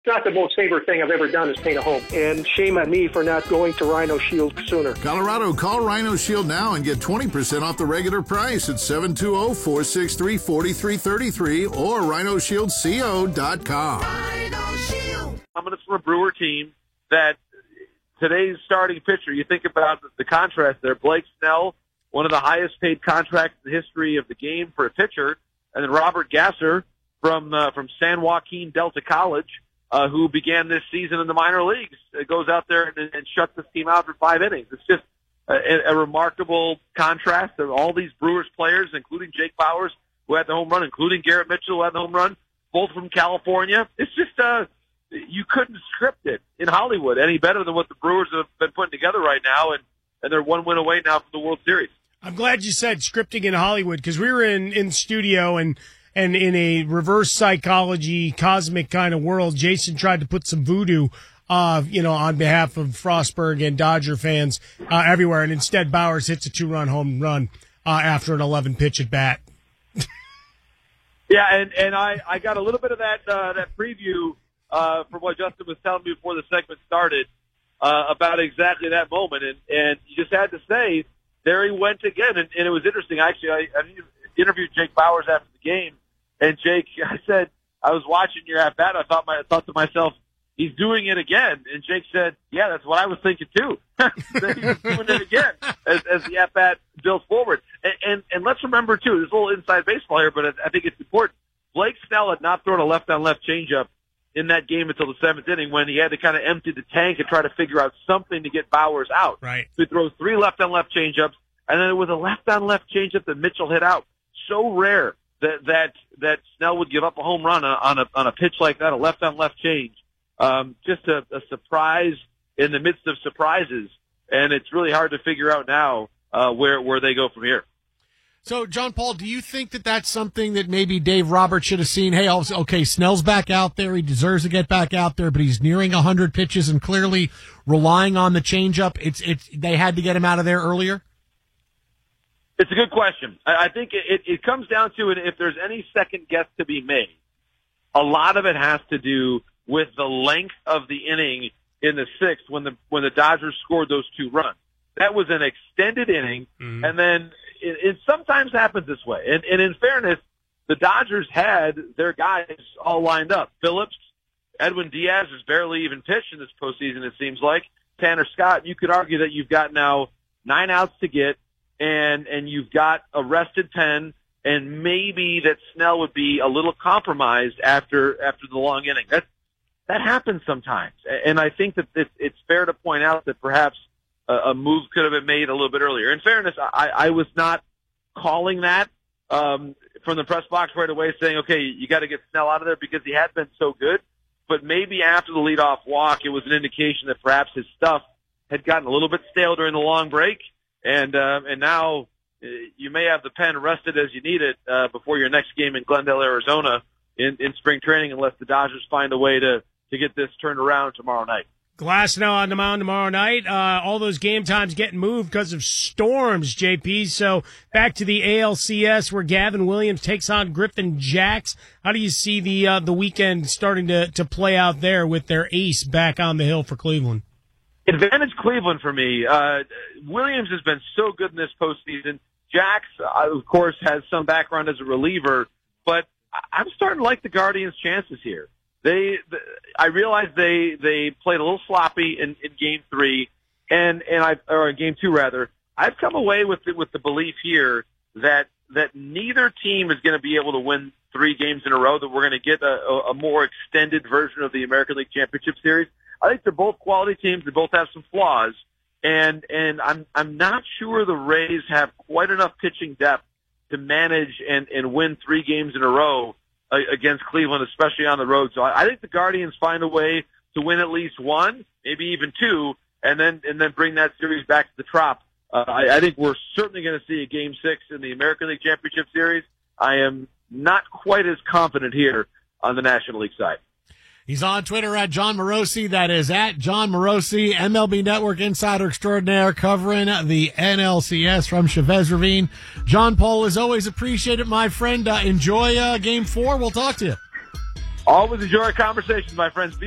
not the most favorite thing I've ever done is paint a home. And shame on me for not going to Rhino Shield sooner. Colorado, call Rhino Shield now and get 20% off the regular price at 720-463-4333 or rhinoshieldco.com. Rhino Shield. I'm going to from a Brewer team that today's starting pitcher, you think about the contrast there. Blake Snell, one of the highest paid contracts in the history of the game for a pitcher, and then Robert Gasser from San Joaquin Delta College, who began this season in the minor leagues. It goes out there and shuts this team out for 5 innings. It's just a remarkable contrast of all these Brewers players, including Jake Bauers, who had the home run, including Garrett Mitchell, who had the home run, both from California. It's just you couldn't script it in Hollywood any better than what the Brewers have been putting together right now, and they're 1 win away now from the World Series. I'm glad you said scripting in Hollywood, because we were in studio and in a reverse psychology, cosmic kind of world, Jason tried to put some voodoo, on behalf of Frostburg and Dodger fans everywhere, and instead Bauers hits a 2-run home run after an 11-pitch at bat. Yeah, and I got a little bit of that preview from what Justin was telling me before the segment started about exactly that moment, and you just had to say there he went again, and it was interesting. Actually, I interviewed Jake Bauers after the game, and Jake, I said, I was watching your at bat. I thought to myself, he's doing it again. And Jake said, yeah, that's what I was thinking too. He's doing it again as the at bat builds forward. And let's remember too, there's a little inside baseball here, but I think it's important. Blake Snell had not thrown a left-on-left changeup in that game until the 7th inning, when he had to kind of empty the tank and try to figure out something to get Bauers out. Right. So he throws 3 left-on-left changeups, and then it was a left-on-left changeup that Mitchell hit out. So rare that Snell would give up a home run on a pitch like that, a left-on-left change. Just a surprise in the midst of surprises, and it's really hard to figure out now where they go from here. So, John Paul, do you think that that's something that maybe Dave Roberts should have seen? Hey, okay, Snell's back out there. He deserves to get back out there, but he's nearing 100 pitches and clearly relying on the changeup. They had to get him out of there earlier? It's a good question. I think it comes down to, if there's any second guess to be made, a lot of it has to do with the length of the inning in the 6th when the Dodgers scored those 2 runs. That was an extended inning, and then it sometimes happens this way. And in fairness, the Dodgers had their guys all lined up. Phillips, Edwin Diaz has barely even pitched in this postseason, it seems like. Tanner Scott, you could argue that you've got now 9 outs to get, and you've got a rested pen, and maybe that Snell would be a little compromised after the long inning. That happens sometimes, and I think that it's fair to point out that perhaps a move could have been made a little bit earlier. In fairness, I was not calling that from the press box right away, saying, okay, you got to get Snell out of there because he had been so good. But maybe after the leadoff walk, it was an indication that perhaps his stuff had gotten a little bit stale during the long break. And now you may have the pen rested as you need it before your next game in Glendale, Arizona in spring training, unless the Dodgers find a way to get this turned around tomorrow night. Glasnow on the mound tomorrow night. All those game times getting moved because of storms, JP. So back to the ALCS where Gavin Williams takes on Griffin Jax. How do you see the weekend starting to play out there with their ace back on the hill for Cleveland? Advantage Cleveland for me. Williams has been so good in this postseason. Jax, of course, has some background as a reliever, but I'm starting to like the Guardians' chances here. I realize they played a little sloppy in game 3, or in game 2 rather. I've come away with the belief here that neither team is going to be able to win 3 games in a row. That we're going to get a more extended version of the American League Championship Series. I think they're both quality teams. They both have some flaws, and I'm not sure the Rays have quite enough pitching depth to manage and win 3 games in a row against Cleveland, especially on the road. So I think the Guardians find a way to win at least 1, maybe even 2, and then bring that series back to the Trop. I think we're certainly going to see a Game 6 in the American League Championship Series. I am not quite as confident here on the National League side. He's on Twitter at John Morosi. That is at John Morosi, MLB Network insider extraordinaire, covering the NLCS from Chavez Ravine. John Paul, as always, appreciate it, my friend. Enjoy Game 4. We'll talk to you. Always enjoy our conversations, my friends.